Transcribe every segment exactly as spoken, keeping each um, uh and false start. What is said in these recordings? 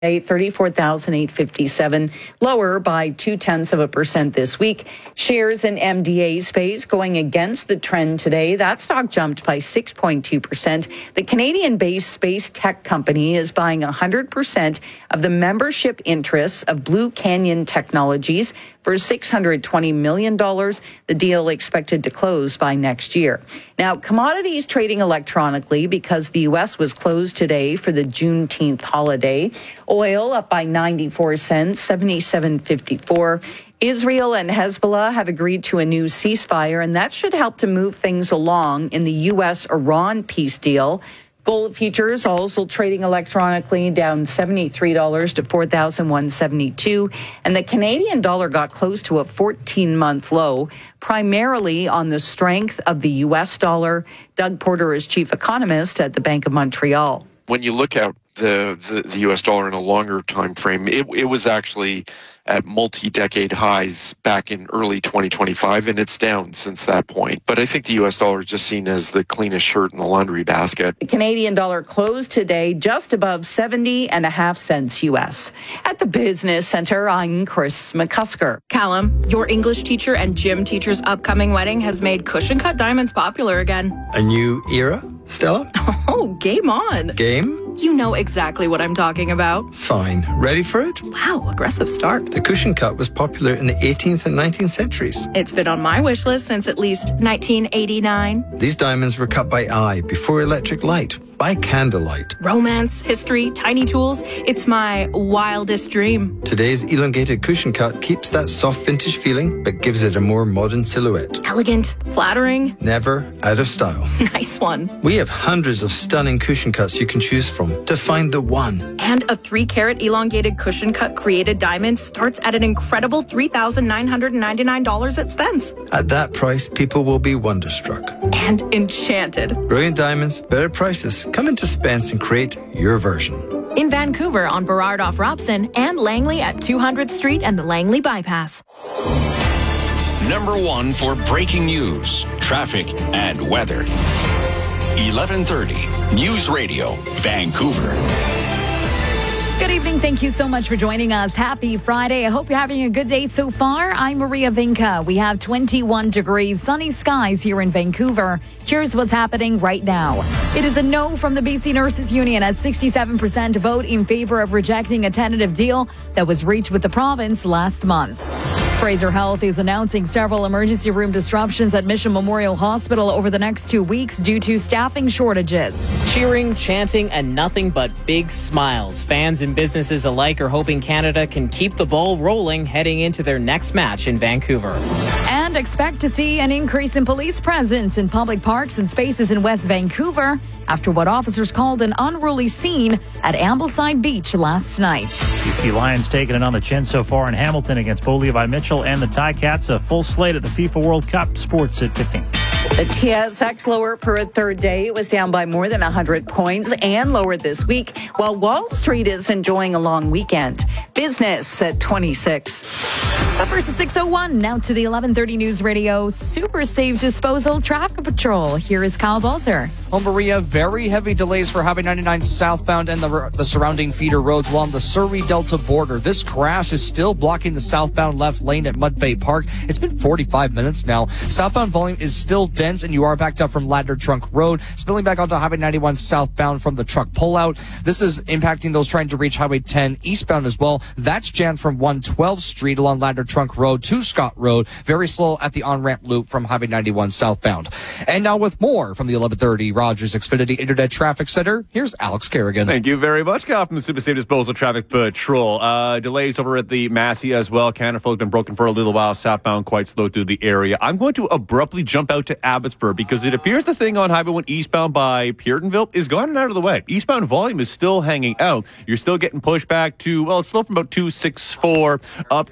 thirty-four thousand eight hundred fifty-seven, lower by two-tenths of a percent this week. Shares in M D A space going against the trend today. That stock jumped by six point two percent. The Canadian-based space tech company is buying one hundred percent of the membership interests of Blue Canyon Technologies for six hundred twenty million dollars. The deal expected to close by next year. Now, commodities trading electronically because the U S was closed today for the Juneteenth holiday. Oil up by ninety-four cents, seventy-seven fifty-four. Israel and Hezbollah have agreed to a new ceasefire, and that should help to move things along in the U S Iran peace deal. Gold futures also trading electronically, down seventy-three dollars to four thousand one hundred seventy-two dollars. And the Canadian dollar got close to a fourteen-month low, primarily on the strength of the U S dollar. Doug Porter is chief economist at the Bank of Montreal. When you look at the, the, the U S dollar in a longer time frame, it, it was actually at multi-decade highs back in early twenty twenty-five, and it's down since that point. But I think the U S dollar is just seen as the cleanest shirt in the laundry basket. The Canadian dollar closed today just above seventy and a half cents U S. At the Business Center, I'm Chris McCusker. Callum, your English teacher and gym teacher's upcoming wedding has made cushion cut diamonds popular again. A new era, Stella? Oh, game on. Game? You know exactly what I'm talking about. Fine. Ready for it? Wow, aggressive start. The cushion cut was popular in the eighteenth and nineteenth centuries. It's been on my wish list since at least nineteen eighty-nine. These diamonds were cut by eye before electric light, by candlelight. Romance, history, tiny tools. It's my wildest dream. Today's elongated cushion cut keeps that soft vintage feeling, but gives it a more modern silhouette. Elegant, flattering. Never out of style. Nice one. We have hundreds of stunning cushion cuts you can choose from to find the one. And a three carat elongated cushion cut created diamond starts at an incredible three thousand nine hundred ninety-nine dollars at Spence. At that price, people will be wonderstruck. And enchanted. Brilliant diamonds, better prices. Come into Spence and create your version. In Vancouver on Burrard off Robson and Langley at two hundredth Street and the Langley Bypass. Number one for breaking news, traffic, and weather. eleven thirty News Radio, Vancouver. Good evening. Thank you so much for joining us. Happy Friday. I hope you're having a good day so far. I'm Maria Vinca. We have twenty-one degrees, sunny skies here in Vancouver. Here's what's happening right now. It is a no from the B C Nurses Union at sixty-seven percent vote in favor of rejecting a tentative deal that was reached with the province last month. Fraser Health is announcing several emergency room disruptions at Mission Memorial Hospital over the next two weeks due to staffing shortages. Cheering, chanting, and nothing but big smiles. Fans and businesses alike are hoping Canada can keep the ball rolling heading into their next match in Vancouver. And expect to see an increase in police presence in public parks and spaces in West Vancouver after what officers called an unruly scene at Ambleside Beach last night. B C Lions taking it on the chin so far in Hamilton against Bo Levi Mitchell and the Ticats. A full slate at the FIFA World Cup. Sports at fifteen. The T S X lower for a third day. It was down by more than one hundred points and lower this week, while Wall Street is enjoying a long weekend. Business at twenty-six. Up versus six oh one. Now to the eleven thirty News Radio Super Safe Disposal Traffic Patrol. Here is Kyle Balzer. Oh, Maria, very heavy delays for Highway ninety-nine southbound and the, the surrounding feeder roads along the Surrey Delta border. This crash is still blocking the southbound left lane at Mud Bay Park. It's been forty-five minutes now. Southbound volume is still dense, and you are backed up from Ladner Trunk Road, spilling back onto Highway ninety-one southbound from the truck pullout. This is impacting those trying to reach Highway ten eastbound as well. That's jammed from one twelfth Street along Ladner Trunk Road to Scott Road. Very slow at the on-ramp loop from Highway ninety-one southbound. And now with more from the eleven thirty Rogers Xfinity Internet Traffic Center, here's Alex Kerrigan. Thank you very much, Kyle, from the Super Safe Disposal Traffic Patrol. Uh, delays over at the Massey as well. Canada has been broken for a little while. Southbound quite slow through the area. I'm going to abruptly jump out to Abbotsford because it appears the thing on Highway one eastbound by Puritanville is gone and out of the way. Eastbound volume is still hanging out. You're still getting pushed back to, well, it's slow from about two sixty-four up to just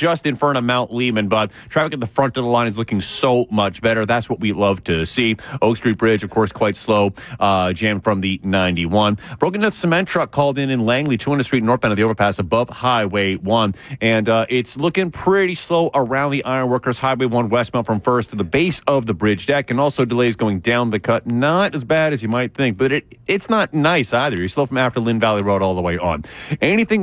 just in front of Mount Lehman, but traffic at the front of the line is looking so much better. That's what we love to see. Oak Street Bridge, of course, quite slow, uh, jammed from the ninety-one. Broken down cement truck called in in Langley, two hundredth Street northbound of the overpass above Highway one. And uh, it's looking pretty slow around the Ironworkers Highway one westbound from First to the base of the bridge deck, and also delays going down the cut. Not as bad as you might think, but it it's not nice either. You're slow from after Lynn Valley Road all the way on. Anything